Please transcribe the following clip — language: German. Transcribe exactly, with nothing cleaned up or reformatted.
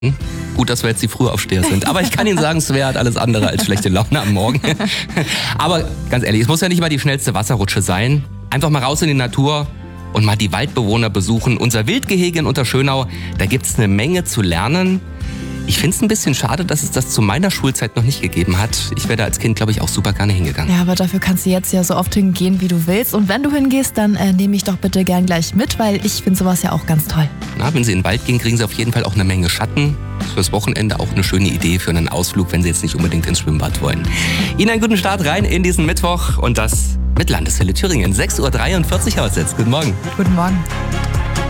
Hm? Gut, dass wir jetzt die Frühaufsteher sind. Aber ich kann Ihnen sagen, Svea hat alles andere als schlechte Laune am Morgen. Aber ganz ehrlich, es muss ja nicht mal die schnellste Wasserrutsche sein. Einfach mal raus in die Natur und mal die Waldbewohner besuchen. Unser Wildgehege in Unterschönau, da gibt's eine Menge zu lernen. Ich finde es ein bisschen schade, dass es das zu meiner Schulzeit noch nicht gegeben hat. Ich wäre da als Kind, glaube ich, auch super gerne hingegangen. Ja, aber dafür kannst du jetzt ja so oft hingehen, wie du willst. Und wenn du hingehst, dann äh, nehme ich doch bitte gern gleich mit, weil ich finde sowas ja auch ganz toll. Na, wenn Sie in den Wald gehen, kriegen Sie auf jeden Fall auch eine Menge Schatten. Fürs Wochenende auch eine schöne Idee für einen Ausflug, wenn Sie jetzt nicht unbedingt ins Schwimmbad wollen. Ihnen einen guten Start rein in diesen Mittwoch und das mit Landeshölle Thüringen. sechs Uhr dreiundvierzig Haus jetzt. Guten Morgen. Guten Morgen.